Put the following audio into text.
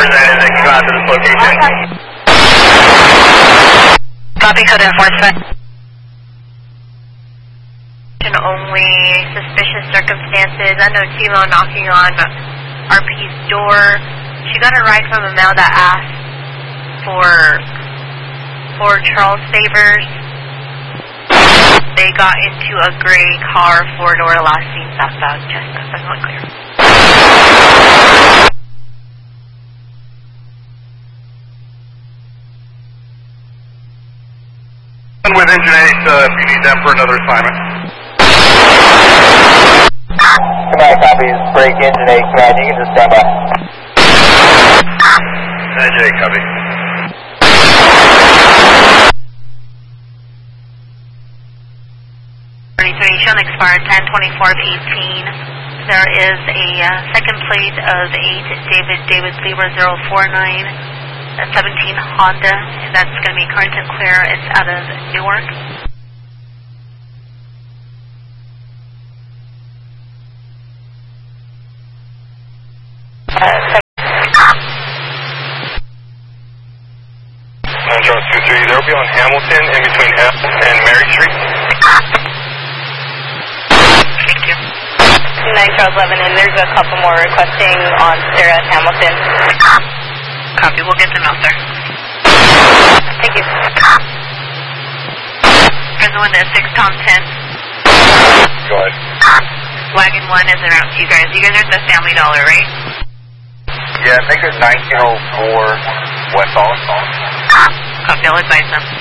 representative that can go out to this location. Copy, code enforcement. Only suspicious circumstances. Unknown female knocking on RP's door. She got a ride from a male that asked for Charles Favors. They got into a gray car, 4-door, last seen southbound Chestnut. That's not clear. And with Engine 8, if you need them for another assignment. Command copies, break Engine 8, command, you can just stand by. Engine 8, copy. Shown expired 10/24/18. There is a second plate of 8 David Lieber 049, a 17 Honda. That's going to be current and clear. It's out of Newark. Charles 23, they'll be on Hamilton in between F and Mary Street. Thank you. 29 Charles 11, and there's a couple more requesting on Sarah at Hamilton. Copy, we'll get them out there. Thank you. There's one at 6 Tom 10. Go ahead. Wagon 1 is around you guys. You guys are at the Family Dollar, right? Yeah, I think it's 1904 West Holland. Copy, I'll advise them.